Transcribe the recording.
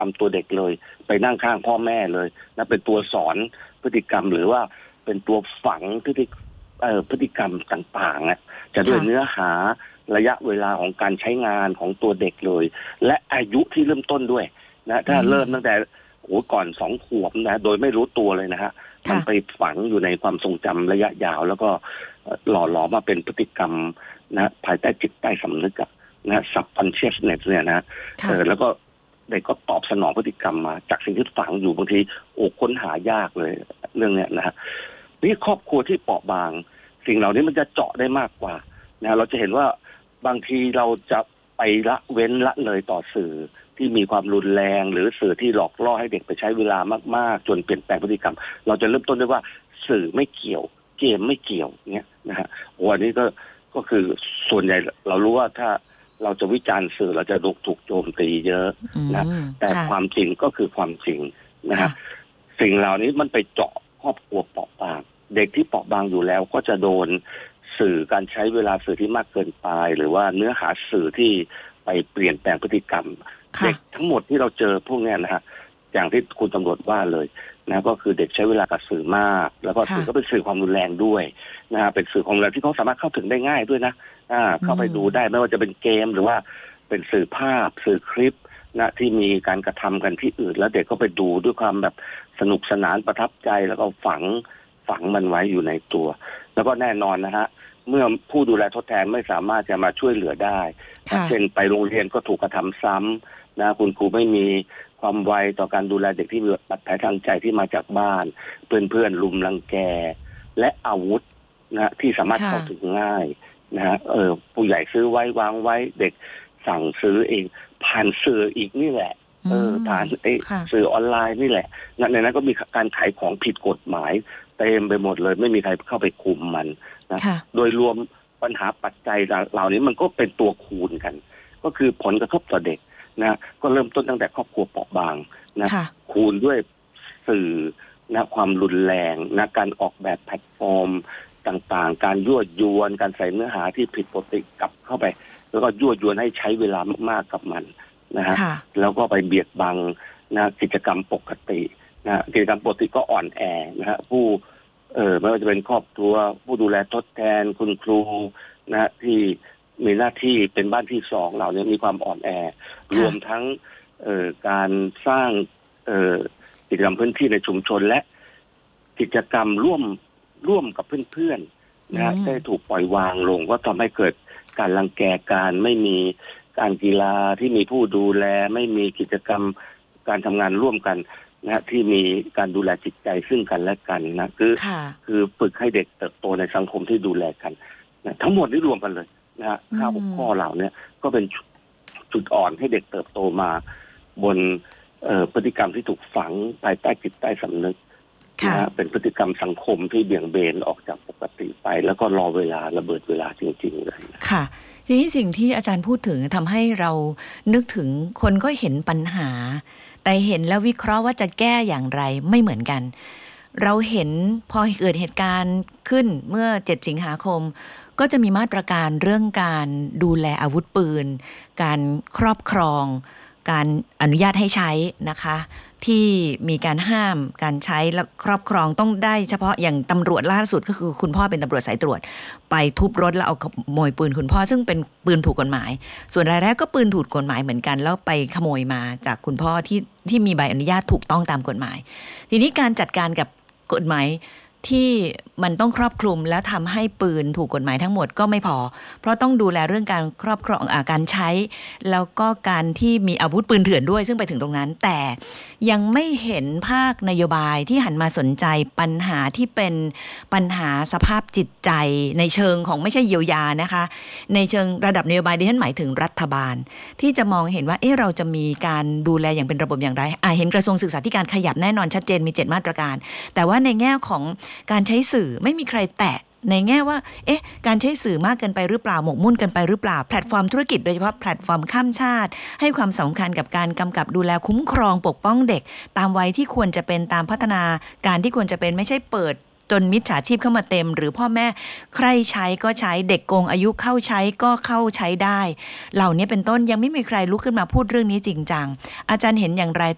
ทำตัวเด็กเลยไปนั่งข้างพ่อแม่เลยนะเป็นตัวสอนพฤติกรรมหรือว่าเป็นตัวฝังพฤติกรรมต่างๆจะด้วยเนื้อหาระยะเวลาของการใช้งานของตัวเด็กเลยและอายุที่เริ่มต้นด้วยนะถ้าเริ่มตั้งแต่ก่อน2 ขวบนะโดยไม่รู้ตัวเลยนะฮะมันไปฝังอยู่ในความทรงจำระยะยาวแล้วก็หล่อหลอมมาเป็นพฤติกรรมนะภายใต้จิตใต้สำนึกนะ subconsciousness เนี่ยนะแล้วก็เด็กก็ตอบสนองพฤติกรรมมาจากสิ่งที่ฝังอยู่บางทีค้นหายากเลยเรื่องเนี้ยนะฮะนี่ครอบครัวที่เปราะบางสิ่งเหล่านี้มันจะเจาะได้มากกว่านะเราจะเห็นว่าบางทีเราจะไปละเว้นละเลยต่อสื่อที่มีความรุนแรงหรือสื่อที่หลอกล่อให้เด็กไปใช้เวลามากๆจนเปลี่ยนแปลงพฤติกรรมเราจะเริ่มต้นด้วยว่าสื่อไม่เกี่ยวเกมไม่เกี่ยวเนี้ยนะฮะวันนี้ก็คือส่วนใหญ่เรารู้ว่าถ้าเราจะวิจารณ์สื่อเราจะถูกโจมตีเยอะนะแต่ความจริงก็คือความจริงนะฮะสิ่งเหล่านี้มันไปเจาะครอบครัวเปราะบางเด็กที่เปราะบางอยู่แล้วก็จะโดนสื่อการใช้เวลาสื่อที่มากเกินไปหรือว่าเนื้อหาสื่อที่ไปเปลี่ยนแปลงพฤติกรรมเด็กทั้งหมดที่เราเจอพวกนี้นะฮะอย่างที่คุณตำรวจว่าเลยนะก็คือเด็กใช้เวลากับสื่อมากแล้วก็สื่อก็เป็นสื่อความรุนแรงด้วยนะฮะเป็นสื่อความรุนแรงที่เขาสามารถเข้าถึงได้ง่ายด้วยนะเข้าไปดูได้ไม่ว่าจะเป็นเกมหรือว่าเป็นสื่อภาพสื่อคลิปนะที่มีการกระทำกันที่อื่นแล้วเด็กก็ไปดูด้วยความแบบสนุกสนานประทับใจแล้วก็ฝังมันไว้อยู่ในตัวแล้วก็แน่นอนนะฮะเมื่อผู้ดูแลทดแทนไม่สามารถจะมาช่วยเหลือได้เช่นไปโรงเรียนก็ถูกกระทำซ้ำนะคุณครูไม่มีความไวต่อการดูแลเด็กที่มีบาดแผลทางใจที่มาจากบ้านเพื่อนๆลุมรังแกและอาวุธนะที่สามารถเข้าถึงง่ายนะฮะผู้ใหญ่ซื้อไว้วางไว้เด็กสั่งซื้อเองผ่านสื่ออีกนี่แหละผ่านสื่อออนไลน์นี่แหละในนั้นก็มีการขายของผิดกฎหมายเต็มไปหมดเลยไม่มีใครเข้าไปคุมมันนะโดยรวมปัญหาปัจจัยเหล่านี้มันก็เป็นตัวคูณกันก็คือผลกระทบต่อเด็กนะก็เริ่มต้นตั้งแต่ครอบครัวเปราะบางนะคูณด้วยสื่อนะความรุนแรงนะการออกแบบแพลตฟอร์มต่างๆการยั่วยวนการใส่เนื้อหาที่ผิดปกติกลับเข้าไปแล้วก็ยั่วยวนให้ใช้เวลามากๆกับมันนะฮะแล้วก็ไปเบียดบังนะกิจกรรมปกตินะกิจกรรมปกติก็อ่อนแอนะฮะผู้ไม่ว่าจะเป็นครอบครัวผู้ดูแลทดแทนคุณครูนะที่มีหน้าที่เป็นบ้านที่สองเหล่านี้มีความอ่อนแอรวมทั้งการสร้างกิจกรรมพื้นที่ในชุมชนและกิจกรรมร่วมกับเพื่อนๆนะได้ถูกปล่อยวางลงก็ทำให้เกิดการรังแกการไม่มีการกีฬาที่มีผู้ดูแลไม่มีกิจกรรมการทำงานร่วมกันนะที่มีการดูแลจิตใจซึ่งกันและกันนะคือฝึกให้เด็กเติบโตในสังคมที่ดูแลกันนะทั้งหมดนี้รวมกันเลยนะฮะ5-6 ข้อเหล่านี้ก็เป็นจุดอ่อนให้เด็กเติบโตมาบนพฤติกรรมที่ถูกฝังภายใต้จิตใต้สำนึกนะเป็นพฤติกรรมสังคมที่เบี่ยงเบนออกจากปกติไปแล้วก็รอเวลาระเบิดเวลาจริงๆเลยค่ะทีนี้สิ่งที่อาจารย์พูดถึงทำให้เรานึกถึงคนก็เห็นปัญหาแต่เห็นแล้ววิเคราะห์ว่าจะแก้อย่างไรไม่เหมือนกันเราเห็นพอเกิดเหตุการณ์ขึ้นเมื่อ7 สิงหาคมก็จะมีมาตรการเรื่องการดูแลอาวุธปืนการครอบครองการอนุญาตให้ใช้นะคะที่มีการห้ามการใช้และครอบครองต้องได้เฉพาะอย่างตำรวจล่าสุดก็คือคุณพ่อเป็นตำรวจสายตรวจไปทุบรถแล้วเอาขโมยปืนคุณพ่อซึ่งเป็นปืนถูกกฎหมายส่วนรายแรกก็ปืนถูกกฎหมายเหมือนกันแล้วไปขโมยมาจากคุณพ่อที่มีใบอนุญาตถูกต้องตามกฎหมายทีนี้การจัดการกับกฎหมายที่มันต้องครอบคลุมและทำให้ปืนถูกกฎหมายทั้งหมดก็ไม่พอเพราะต้องดูแลเรื่องการครอบครองการใช้แล้วก็การที่มีอาวุธปืนเถื่อนด้วยซึ่งไปถึงตรงนั้นแต่ยังไม่เห็นภาคนโยบายที่หันมาสนใจปัญหาที่เป็นปัญหาสภาพจิตใจในเชิงของไม่ใช่เยียวยานะคะในเชิงระดับนโยบายดิฉันหมายถึงรัฐบาลที่จะมองเห็นว่าเราจะมีการดูแลอย่างเป็นระบบอย่างไรเห็นกระทรวงศึกษาธิการขยับแน่นอนชัดเจนมี7 มาตรการแต่ว่าในแง่ของการใช้สื่อไม่มีใครแตะในแง่ว่าการใช้สื่อมากเกินไปหรือเปล่าหมกมุ่นเกินไปหรือเปล่าแพลตฟอร์มธุรกิจโดยเฉพาะแพลตฟอร์มข้ามชาติให้ความสำคัญกับการกำกับดูแลคุ้มครองปกป้องเด็กตามวัยที่ควรจะเป็นตามพัฒนาการที่ควรจะเป็นไม่ใช่เปิดจนมิจฉาชีพเข้ามาเต็มหรือพ่อแม่ใครใช้ก็ใช้เด็กโกงอายุเข้าใช้ก็เข้าใช้ได้เหล่านี้เป็นต้นยังไม่มีใครลุกขึ้นมาพูดเรื่องนี้จริงจังอาจารย์เห็นอย่างไร